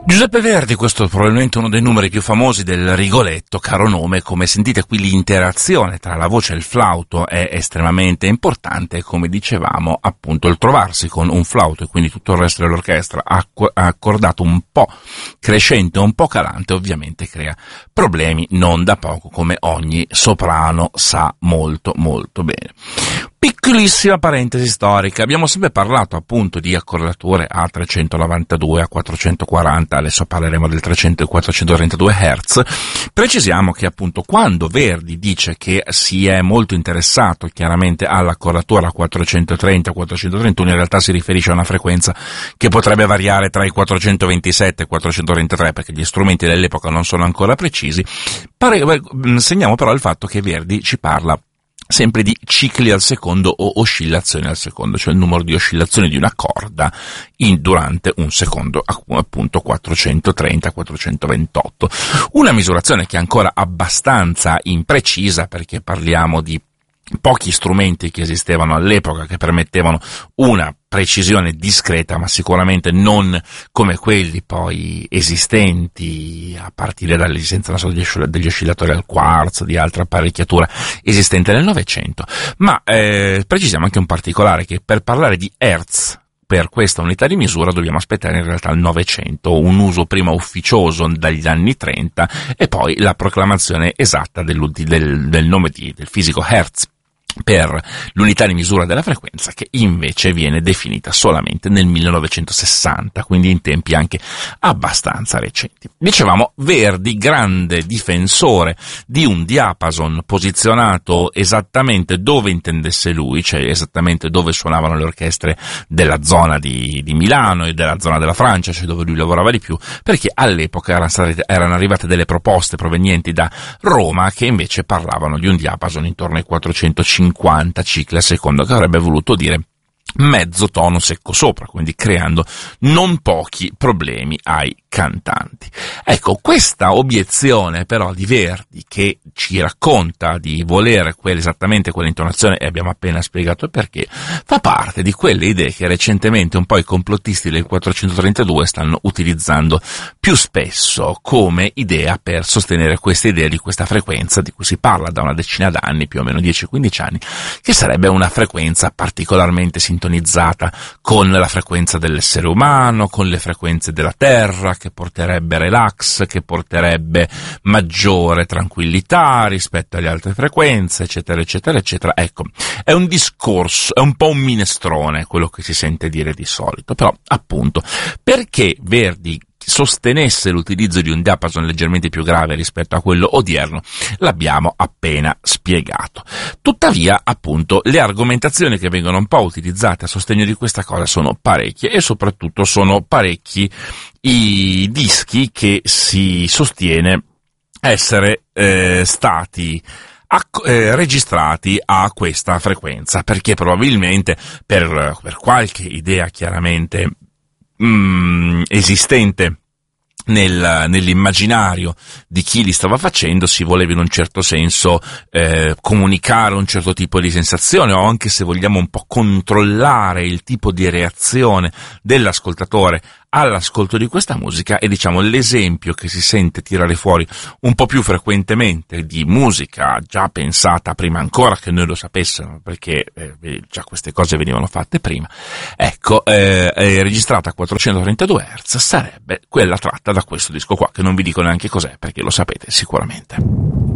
Giuseppe Verdi, questo è probabilmente uno dei numeri più famosi del Rigoletto, caro nome. Come sentite qui l'interazione tra la voce e il flauto è estremamente importante e, come dicevamo, appunto il trovarsi con un flauto e quindi tutto il resto dell'orchestra accordato un po' crescente, un po' calante, ovviamente crea problemi non da poco, come ogni soprano sa molto molto bene. Piccolissima parentesi storica, abbiamo sempre parlato appunto di accordature a 392, a 440, adesso parleremo del 300 e 432 Hz. Precisiamo che appunto quando Verdi dice che si è molto interessato chiaramente all'accordatura a 430 e 431, in realtà si riferisce a una frequenza che potrebbe variare tra i 427 e i 433, perché gli strumenti dell'epoca non sono ancora precisi. Segniamo però il fatto che Verdi ci parla sempre di cicli al secondo o oscillazioni al secondo, cioè il numero di oscillazioni di una corda durante un secondo, appunto 430-428. Una misurazione che è ancora abbastanza imprecisa, perché parliamo di pochi strumenti che esistevano all'epoca che permettevano una precisione discreta, ma sicuramente non come quelli poi esistenti a partire dall'esistenza degli oscillatori al quarzo, di altra apparecchiatura esistente nel Novecento. Ma precisiamo anche un particolare, che per parlare di Hertz per questa unità di misura dobbiamo aspettare in realtà il Novecento, un uso prima ufficioso dagli anni 30 e poi la proclamazione esatta del nome del fisico Hertz per l'unità di misura della frequenza, che invece viene definita solamente nel 1960, quindi in tempi anche abbastanza recenti. Dicevamo, Verdi, grande difensore di un diapason posizionato esattamente dove intendesse lui, cioè esattamente dove suonavano le orchestre della zona di Milano e della zona della Francia, cioè dove lui lavorava di più, perché all'epoca erano arrivate delle proposte provenienti da Roma che invece parlavano di un diapason intorno ai 450 cicli al secondo, che avrebbe voluto dire mezzo tono secco sopra, quindi creando non pochi problemi ai cantanti. Ecco, questa obiezione però di Verdi, che ci racconta di volere esattamente quell'intonazione, e abbiamo appena spiegato il perché, fa parte di quelle idee che recentemente un po' i complottisti del 432 stanno utilizzando più spesso come idea per sostenere questa idea di questa frequenza di cui si parla da una decina d'anni, più o meno 10-15 anni, che sarebbe una frequenza particolarmente sintonizzata con la frequenza dell'essere umano, con le frequenze della Terra, che porterebbe relax, che porterebbe maggiore tranquillità rispetto alle altre frequenze, eccetera, eccetera, eccetera. Ecco, è un discorso, è un po' un minestrone quello che si sente dire di solito, però appunto, perché Verdi sostenesse l'utilizzo di un diapason leggermente più grave rispetto a quello odierno, l'abbiamo appena spiegato. Tuttavia, appunto, le argomentazioni che vengono un po' utilizzate a sostegno di questa cosa sono parecchie, e soprattutto sono parecchi i dischi che si sostiene essere stati registrati a questa frequenza, perché probabilmente per qualche idea chiaramente esistente nell'immaginario di chi li stava facendo, si voleva in un certo senso comunicare un certo tipo di sensazione, o anche, se vogliamo, un po' controllare il tipo di reazione dell'ascoltatore all'ascolto di questa musica. E diciamo, l'esempio che si sente tirare fuori un po' più frequentemente di musica già pensata prima ancora che noi lo sapessimo, perché già queste cose venivano fatte prima, ecco, registrata a 432 Hz, sarebbe quella tratta da questo disco qua, che non vi dico neanche cos'è, perché lo sapete sicuramente.